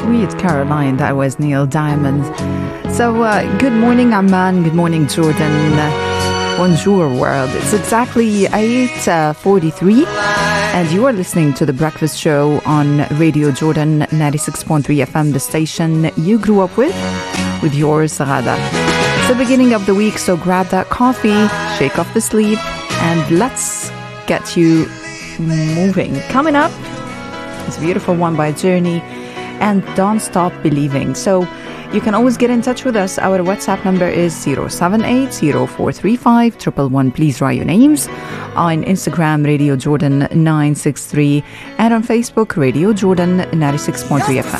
Sweet Caroline, that was Neil Diamond. So, good morning, Amman. Good morning, Jordan. Bonjour, world. It's exactly 8:43, and you are listening to The Breakfast Show on Radio Jordan 96.3 FM, the station you grew up with yours, Ghada. It's the beginning of the week, so grab that coffee, shake off the sleep, and let's get you moving. Coming up, it's a beautiful one by Journey and Don't Stop Believing. So you can always get in touch with us. Our WhatsApp number is 078-0435-111. Please write your names. On Instagram, Radio Jordan 963, and on Facebook, Radio Jordan 96.3 FM.